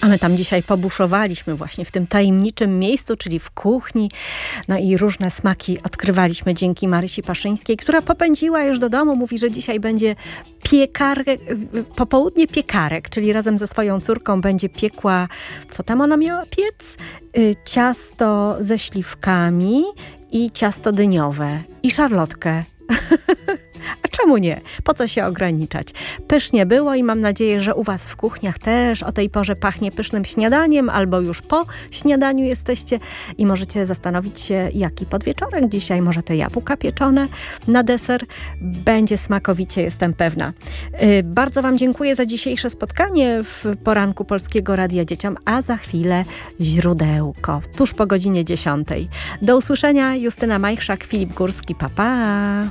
A my tam dzisiaj pobuszowaliśmy właśnie w tym tajemniczym miejscu, czyli w kuchni. No i różne smaki odkrywaliśmy dzięki Marysi Paszyńskiej, która popędziła już do domu. Mówi, że dzisiaj będzie popołudnie piekarek, czyli razem ze swoją córką będzie piekła, co tam ona miała piec? Ciasto ze śliwkami i ciasto dyniowe i szarlotkę. A czemu nie? Po co się ograniczać? Pysznie było i mam nadzieję, że u was w kuchniach też o tej porze pachnie pysznym śniadaniem, albo już po śniadaniu jesteście i możecie zastanowić się, jaki podwieczorek dzisiaj. Może te jabłka pieczone na deser? Będzie smakowicie, jestem pewna. Bardzo wam dziękuję za dzisiejsze spotkanie w poranku Polskiego Radia Dzieciom, a za chwilę źródełko, tuż po godzinie 10. Do usłyszenia. Justyna Majchrzak, Filip Górski. Pa, pa!